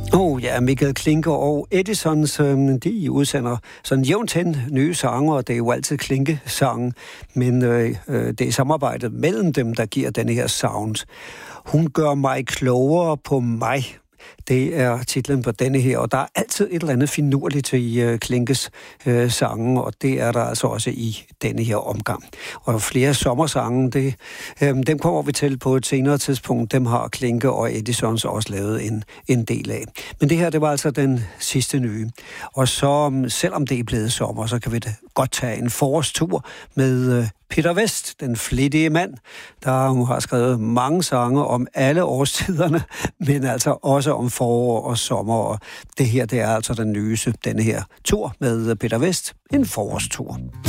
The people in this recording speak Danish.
Ja, Michael Klinke og Edisons, de udsender sådan jævnt hen nye sange, og det er jo altid Klinke-sange, men det er samarbejdet mellem dem, der giver denne her sound. Hun gør mig klogere på mig. Det er titlen på denne her, og der er altid et eller andet finurligt i Klinkes sange, og det er der altså også i denne her omgang. Og flere sommersange, dem kommer vi til på et senere tidspunkt. Dem har Klinke og Edisons også lavet en del af. Men det her, det var altså den sidste nye. Og så, selvom det er blevet sommer, så kan vi da godt tage en forårstur med Peter West, den flittige mand, der har skrevet mange sange om alle årstiderne, men altså også om forår og sommer. Og det her, det er altså den nyeste, denne her tur med Peter West, en forårstur.